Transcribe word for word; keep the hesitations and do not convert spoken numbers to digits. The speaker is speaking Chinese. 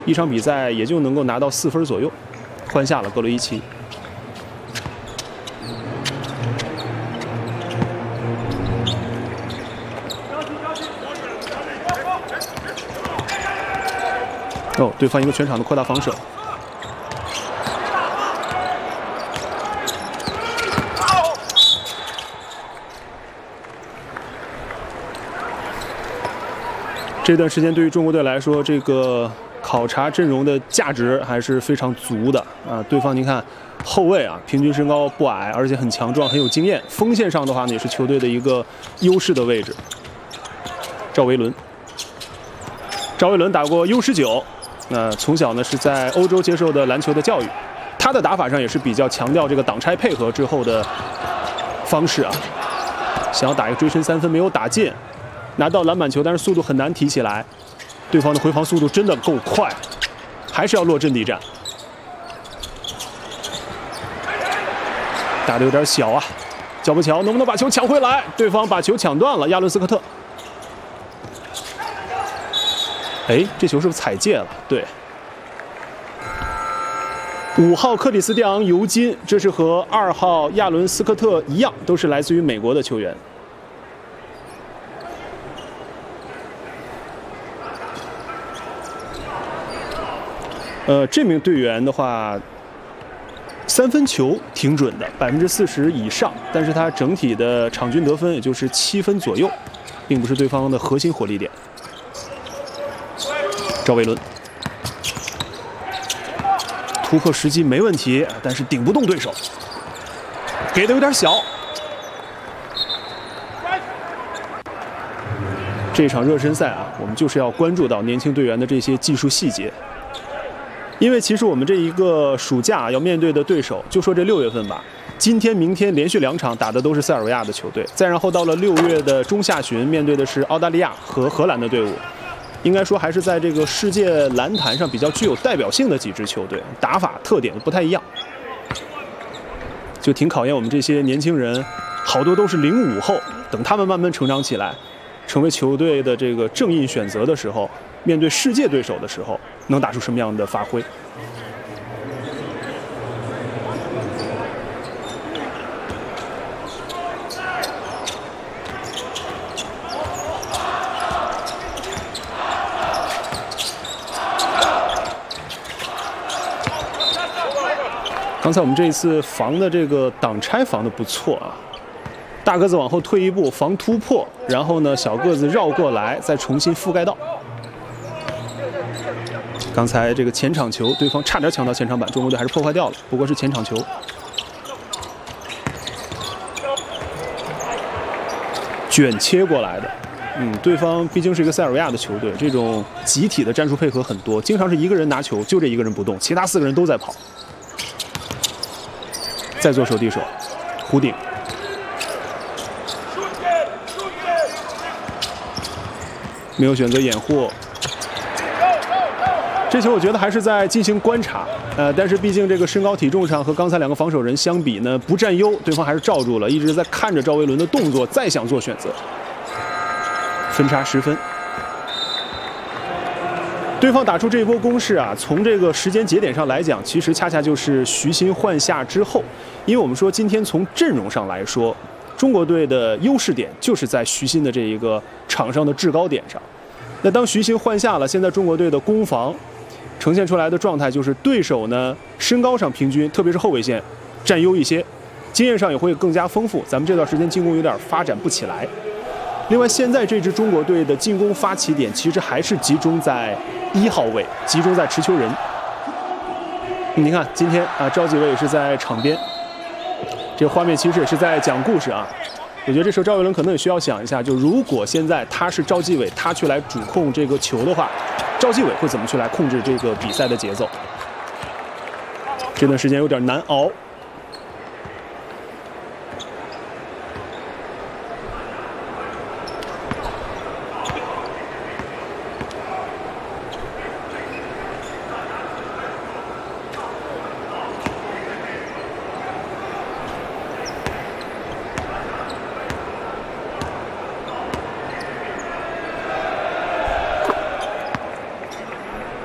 一场比赛也就能够拿到四分左右，换下了格雷伊奇。哦，对方一个全场的扩大防守。 这段时间对于中国队来说，这个考察阵容的价值还是非常足的啊。对方您看，后卫啊，平均身高不矮，而且很强壮，很有经验。锋线上的话呢，也是球队的一个优势的位置。赵维伦，赵维伦打过 U 十九，那从小呢是在欧洲接受的篮球的教育，他的打法上也是比较强调这个挡拆配合之后的方式啊。想要打一个追身三分，没有打进。 拿到篮板球，但是速度很难提起来。对方的回防速度真的够快，还是要落阵地战。打得有点小啊，脚步乔能不能把球抢回来？对方把球抢断了，亚伦斯科特。哎，这球是不是踩界了？对。五号克里斯蒂昂·尤金，这是和二号亚伦斯科特一样，都是来自于美国的球员。 呃，这名队员的话，三分球挺准的，百分之四十以上，但是他整体的场均得分也就是七分左右，并不是对方的核心火力点。赵维伦突破时机没问题，但是顶不动对手，给的有点小。这场热身赛啊，我们就是要关注到年轻队员的这些技术细节。 因为其实我们这一个暑假要面对的对手，就说这六月份吧，今天、明天连续两场打的都是塞尔维亚的球队，再然后到了六月的中下旬，面对的是澳大利亚和荷兰的队伍，应该说还是在这个世界篮坛上比较具有代表性的几支球队，打法特点不太一样，就挺考验我们这些年轻人，好多都是零五后，等他们慢慢成长起来，成为球队的这个正印选择的时候。 面对世界对手的时候，能打出什么样的发挥？刚才我们这一次防的这个挡拆防的不错啊。 大个子往后退一步防突破，然后呢，小个子绕过来，再重新覆盖到。刚才这个前场球，对方差点抢到前场板，中国队还是破坏掉了，不过是前场球。卷切过来的，嗯，对方毕竟是一个塞尔维亚的球队，这种集体的战术配合很多，经常是一个人拿球，就这一个人不动，其他四个人都在跑。再做手递手，弧顶。 没有选择掩护，这球我觉得还是在进行观察，呃，但是毕竟这个身高体重上和刚才两个防守人相比呢，不占优，对方还是罩住了，一直在看着赵维伦的动作，再想做选择，分差十分。对方打出这一波攻势啊，从这个时间节点上来讲，其实恰恰就是徐新换下之后，因为我们说今天从阵容上来说。 中国队的优势点就是在徐新的这一个场上的制高点上。那当徐新换下了，现在中国队的攻防呈现出来的状态就是对手呢身高上平均，特别是后卫线占优一些，经验上也会更加丰富。咱们这段时间进攻有点发展不起来。另外，现在这支中国队的进攻发起点其实还是集中在一号位，集中在持球人。你看，今天啊，赵继伟也是在场边。 这个画面其实也是在讲故事啊，我觉得这时候赵维伦可能也需要想一下，就如果现在他是赵继伟，他去来主控这个球的话，赵继伟会怎么去来控制这个比赛的节奏？这段时间有点难熬。